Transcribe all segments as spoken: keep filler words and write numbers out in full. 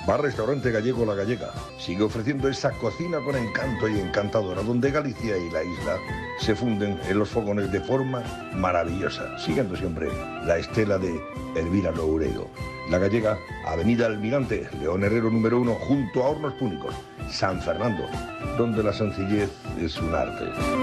Bar-restaurante gallego La Gallega sigue ofreciendo esa cocina con encanto y encantadora, donde Galicia y la isla se funden en los fogones de forma maravillosa, siguiendo siempre la estela de Elvira Loureiro. La Gallega, Avenida Almirante, León Herrero número uno, junto a Hornos Púnicos, San Fernando, donde la sencillez es un arte.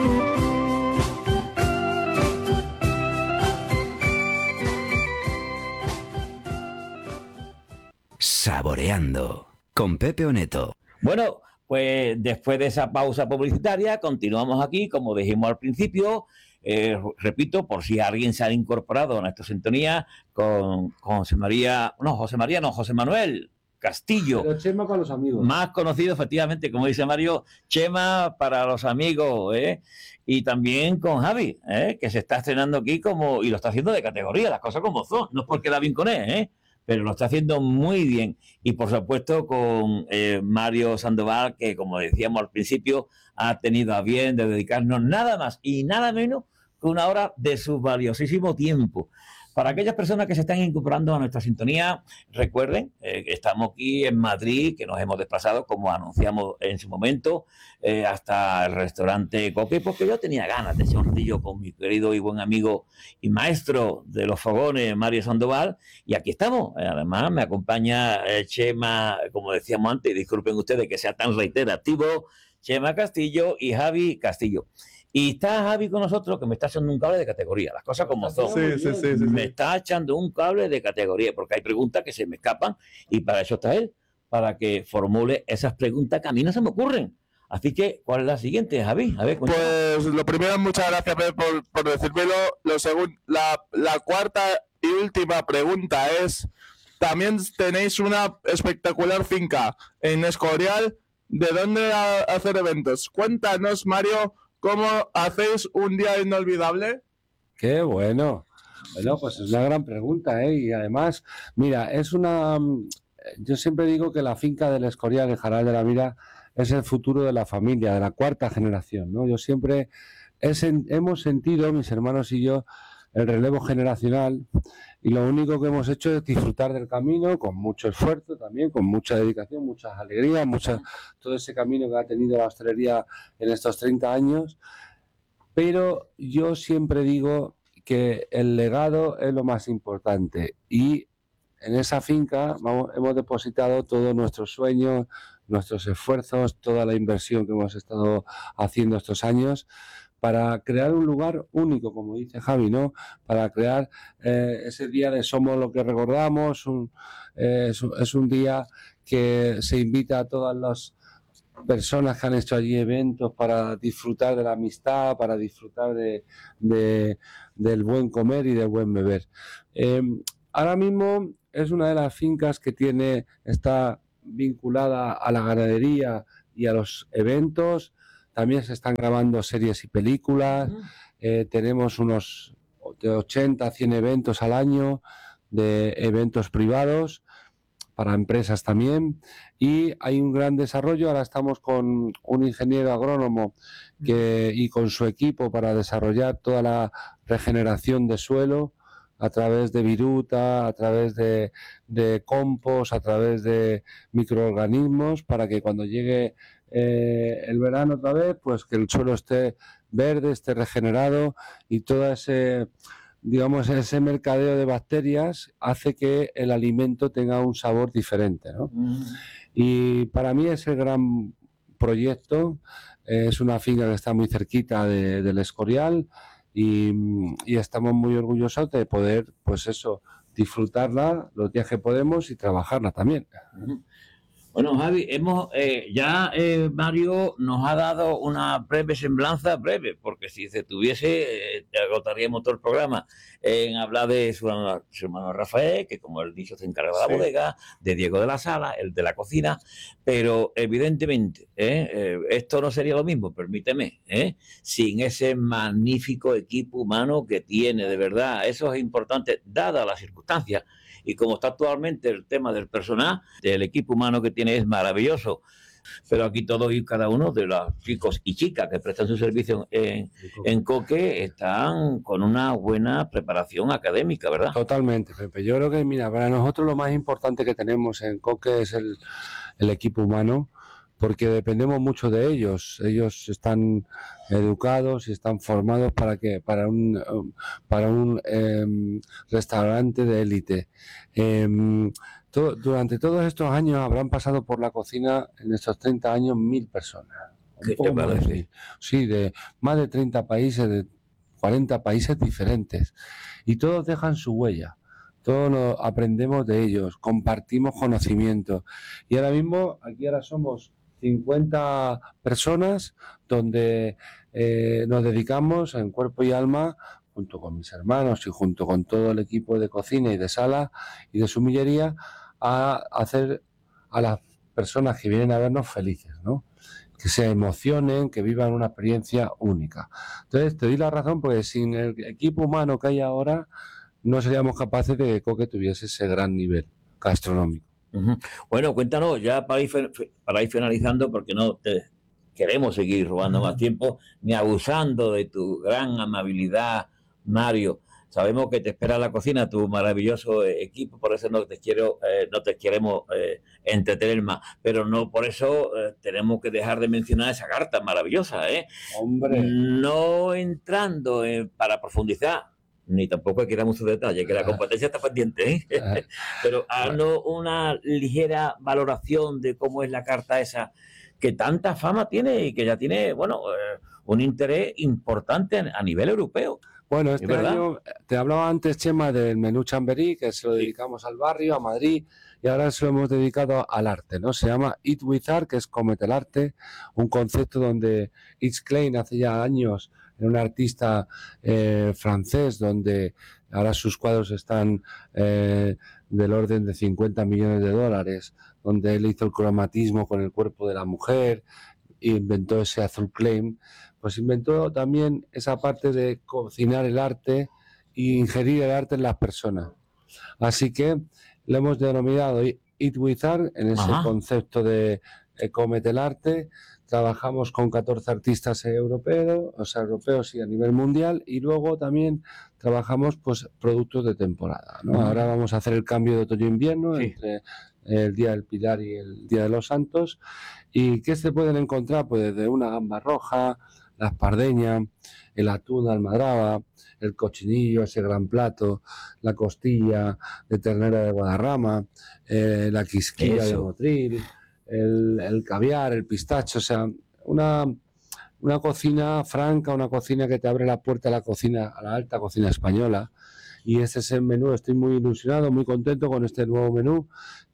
Saboreando con Pepe Oneto. Bueno, pues después de esa pausa publicitaria, continuamos aquí, como dijimos al principio. Eh, repito, por si alguien se ha incorporado a nuestra sintonía, con, con José María, no, José María, no, José Manuel Castillo. Pero Chema para los amigos. Más conocido, efectivamente, como dice Mario, Chema para los amigos, ¿eh? Y también con Javi, ¿eh? Que se está estrenando aquí como, y lo está haciendo de categoría, las cosas como son, no es porque la vinconee, ¿eh? Pero lo está haciendo muy bien. Y por supuesto con eh, Mario Sandoval, que como decíamos al principio, ha tenido a bien de dedicarnos nada más y nada menos que una hora de su valiosísimo tiempo. Para aquellas personas que se están incorporando a nuestra sintonía, recuerden eh, que estamos aquí en Madrid, que nos hemos desplazado, como anunciamos en su momento, eh, hasta el restaurante Coque, porque yo tenía ganas de echar un ratillo con mi querido y buen amigo y maestro de los fogones, Mario Sandoval, y aquí estamos. Eh, además, me acompaña eh, Chema, como decíamos antes, disculpen ustedes que sea tan reiterativo, Chema Castillo y Javi Castillo. Y está Javi con nosotros, que me está echando un cable de categoría, las cosas como son. Sí, sí, sí, sí, me sí. está echando un cable de categoría, porque hay preguntas que se me escapan, y para eso está él, para que formule esas preguntas que a mí no se me ocurren. Así que, ¿cuál es la siguiente, Javi? A ver, cuéntame. Pues lo primero, muchas gracias Pepe, por, por decírmelo. Lo segundo, la, la cuarta y última pregunta es, también tenéis una espectacular finca en Escorial. ¿De dónde a, hacer eventos? Cuéntanos, Mario, ¿cómo hacéis un día inolvidable? Qué bueno. Bueno, pues es una gran pregunta, ¿eh? Y además, mira, es una... Yo siempre digo que la finca del Escorial, en Jaral de la Mira, es el futuro de la familia, de la cuarta generación, ¿no? Yo siempre he sen- hemos sentido, mis hermanos y yo, el relevo generacional, y lo único que hemos hecho es disfrutar del camino con mucho esfuerzo también, con mucha dedicación, muchas alegrías, mucha, todo ese camino que ha tenido la hostelería en estos treinta años. Pero yo siempre digo que el legado es lo más importante, y en esa finca vamos, hemos depositado todos nuestros sueños, nuestros esfuerzos, toda la inversión que hemos estado haciendo estos años para crear un lugar único, como dice Javi, ¿no? Para crear eh, ese día de Somos lo que recordamos, un, eh, es, es un día que se invita a todas las personas que han hecho allí eventos para disfrutar de la amistad, para disfrutar de, de, del buen comer y del buen beber. Eh, ahora mismo es una de las fincas que tiene, está vinculada a la ganadería y a los eventos. También se están grabando series y películas. Eh, tenemos unos de ochenta a cien eventos al año, de eventos privados, para empresas también, y hay un gran desarrollo. Ahora estamos con un ingeniero agrónomo que, y con su equipo para desarrollar toda la regeneración de suelo a través de viruta, a través de, de compost, a través de microorganismos, para que cuando llegue eh, el verano otra vez, pues que el suelo esté verde, esté regenerado, y todo ese... digamos, ese mercadeo de bacterias hace que el alimento tenga un sabor diferente, ¿no? Mm. Y para mí es el gran proyecto. Es una finca que está muy cerquita de, del Escorial, y, y estamos muy orgullosos de poder, pues eso, disfrutarla los días que podemos y trabajarla también. Uh-huh. Bueno, Javi, hemos eh, ya eh, Mario nos ha dado una breve semblanza, breve, porque si se tuviese, eh, agotaríamos todo el programa en hablar de su hermano, su hermano Rafael, que como él dicho se encarga de la sí. bodega, de Diego de la Sala, el de la cocina, pero evidentemente eh, eh, esto no sería lo mismo, permíteme, eh, sin ese magnífico equipo humano que tiene, de verdad, eso es importante, dadas las circunstancias. Y como está actualmente el tema del personal, del equipo humano que tiene es maravilloso. Pero aquí todos y cada uno de los chicos y chicas que prestan su servicio en, en Coque están con una buena preparación académica, ¿verdad? Totalmente, Pepe. Yo creo que, mira, para nosotros lo más importante que tenemos en Coque es el, el equipo humano, porque dependemos mucho de ellos. Ellos están educados y están formados para que para un para un eh, restaurante de élite. Eh, todo, durante todos estos años habrán pasado por la cocina en estos treinta años mil personas. ¿Qué te parece? Sí, de más de treinta países, de cuarenta países diferentes. Y todos dejan su huella. Todos nos aprendemos de ellos, compartimos conocimiento. Y ahora mismo, aquí ahora somos cincuenta personas donde eh, nos dedicamos en cuerpo y alma, junto con mis hermanos y junto con todo el equipo de cocina y de sala y de sumillería, a hacer a las personas que vienen a vernos felices, ¿no? Que se emocionen, que vivan una experiencia única. Entonces, te doy la razón, porque sin el equipo humano que hay ahora, no seríamos capaces de que Coque tuviese ese gran nivel gastronómico. Uh-huh. Bueno, cuéntanos, ya para ir, para ir finalizando, porque no te queremos seguir robando más tiempo, ni abusando de tu gran amabilidad, Mario. Sabemos que te espera la cocina, tu maravilloso equipo, por eso no te quiero, eh, no te queremos eh, entretener más, pero no por eso eh, tenemos que dejar de mencionar esa carta maravillosa, ¿eh? Hombre. No entrando en, para profundizar, ni tampoco hay que dar mucho detalle, que la competencia está pendiente, ¿eh? Pero haznos una ligera valoración de cómo es la carta esa, que tanta fama tiene y que ya tiene, bueno, eh, un interés importante a nivel europeo. Bueno, este año te hablaba antes, Chema, del menú Chamberí, que se lo dedicamos al barrio, a Madrid, y ahora se lo hemos dedicado al arte, ¿no? Se llama Eat with Art, que es Cómete el arte, un concepto donde Yves Klein hace ya años era un artista eh, francés, donde ahora sus cuadros están eh, del orden de cincuenta millones de dólares, donde él hizo el cromatismo con el cuerpo de la mujer, e inventó ese azul claim. Pues inventó también esa parte de cocinar el arte e ingerir el arte en las personas. Así que lo hemos denominado Eat with Art, en ese Ajá. concepto de eh, cómete el arte. Trabajamos con catorce artistas europeos, o sea, europeos y a nivel mundial, y luego también trabajamos pues productos de temporada, ¿no? Uh-huh. Ahora vamos a hacer el cambio de otoño-invierno sí. entre el Día del Pilar y el Día de los Santos. ¿Y qué se pueden encontrar? Pues desde una gamba roja, la espardeña, el atún almadraba, el cochinillo, ese gran plato, la costilla de ternera de Guadarrama, eh, la quisquilla Eso. de Motril, el, el caviar, el pistacho, o sea, una, una cocina franca, una cocina que te abre la puerta a la cocina, a la alta cocina española. Y ese es el menú. Estoy muy ilusionado, muy contento con este nuevo menú.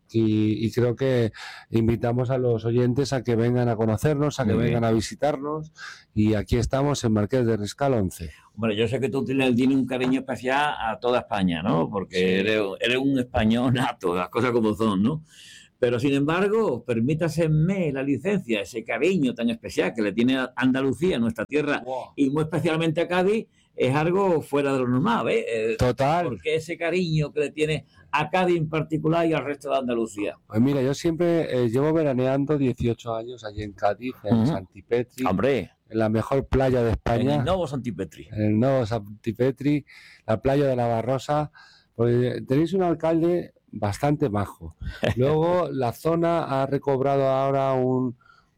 Y, y creo que invitamos a los oyentes a que vengan a conocernos, a que Muy vengan bien. a visitarnos, y aquí estamos en Marqués de Riscal once. Bueno, yo sé que tú tienes, tienes un cariño especial a toda España, ¿no? Porque sí. eres, eres un español nato, las cosas como son, ¿no? Pero sin embargo, permítaseme la licencia, ese cariño tan especial que le tiene a Andalucía, nuestra tierra, wow. y muy especialmente a Cádiz, es algo fuera de lo normal, ¿eh? Total. Porque ese cariño que le tiene a Cádiz en particular y al resto de Andalucía. Pues mira, yo siempre eh, llevo veraneando dieciocho años allí en Cádiz, en uh-huh. Santipetri. Hombre. En la mejor playa de España. En el Nuevo Santipetri. En el Nuevo Santipetri, la playa de la Barrosa. Pues tenéis un alcalde bastante majo. Luego la zona ha recobrado ahora un...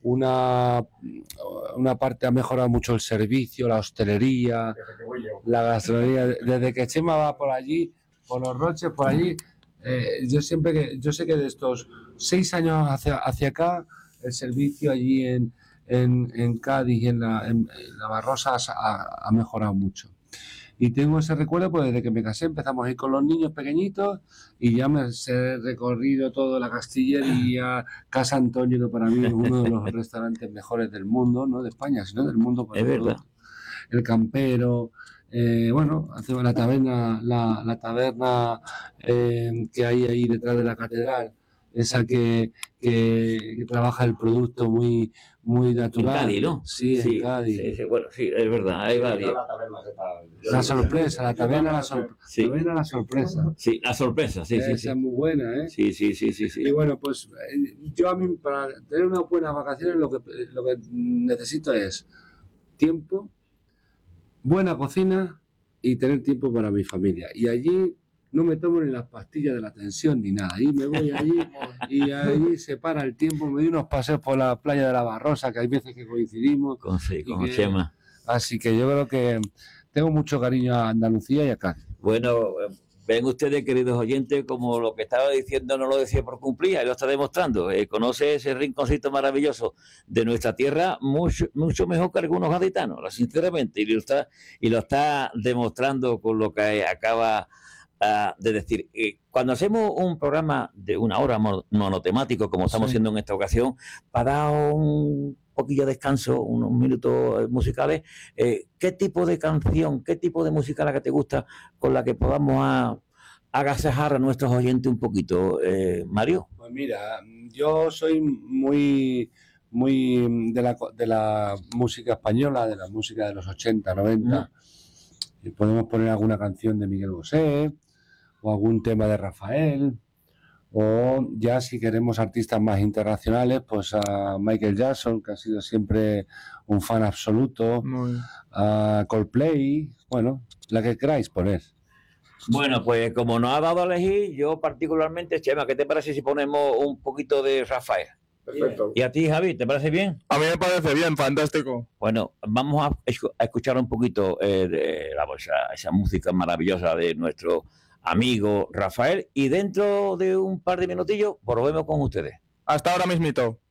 Una, una parte ha mejorado mucho el servicio, la hostelería, la gastronomía. Desde que Chema va por allí, por los Roches, por allí, eh, yo siempre que yo sé que de estos seis años hacia, hacia acá, el servicio allí en, en, en Cádiz y en la, en, en la Barrosa ha, ha mejorado mucho. Y tengo ese recuerdo, pues desde que me casé empezamos a ir con los niños pequeñitos y ya me he recorrido toda la Castillería, Casa Antonio, que para mí es uno de los restaurantes mejores del mundo, no de España, sino del mundo. Es verdad. El Campero, eh, bueno, hacemos la taberna, la, la taberna eh, que hay ahí detrás de la catedral, esa que, que, que trabaja el producto muy, muy natural. En Cádiz, ¿no? Sí, sí, en Cádiz. Sí, sí, bueno, sí, es verdad, hay varios. La sorpresa, la taberna la, sor Sí. taberna la sorpresa. Sí, la sorpresa, sí, Esa sí, sí. es muy buena, ¿eh? Sí, sí, sí, sí, sí. Y bueno, pues yo a mí, para tener unas buenas vacaciones, lo que, lo que necesito es tiempo, buena cocina y tener tiempo para mi familia. Y allí no me tomo ni las pastillas de la tensión ni nada. Ahí me voy allí y allí se para el tiempo, me doy unos paseos por la playa de la Barrosa, que hay veces que coincidimos. Con, sí, con que, Chema. Así que yo creo que tengo mucho cariño a Andalucía y a Cádiz. Bueno, ven ustedes, queridos oyentes, como lo que estaba diciendo no lo decía por cumplir, ahí lo está demostrando. Eh, conoce ese rinconcito maravilloso de nuestra tierra mucho, mucho mejor que algunos gaditanos, sinceramente, y lo está, y lo está demostrando con lo que acaba uh, de decir. Eh, cuando hacemos un programa de una hora monotemático, como estamos sí. haciendo en esta ocasión, para dar un poquillo de descanso, unos minutos musicales, eh, ¿qué tipo de canción, qué tipo de música la que te gusta con la que podamos a, agasajar a nuestros oyentes un poquito, eh, Mario? Pues mira, yo soy muy muy de la, de la música española, de la música de los ochenta, noventa. Mm. Y podemos poner alguna canción de Miguel Bosé o algún tema de Rafael. O ya si queremos artistas más internacionales, pues a Michael Jackson, que ha sido siempre un fan absoluto, Muy. a Coldplay, bueno, la que queráis poner. Bueno, pues como nos ha dado a elegir, yo particularmente, Chema, ¿qué te parece si ponemos un poquito de Rafael? Perfecto. ¿Y a ti, Javi, te parece bien? A mí me parece bien, fantástico. Bueno, vamos a, a escuchar un poquito eh, de la, esa, esa música maravillosa de nuestro amigo Rafael, y dentro de un par de minutillos volvemos con ustedes. Hasta ahora mismito.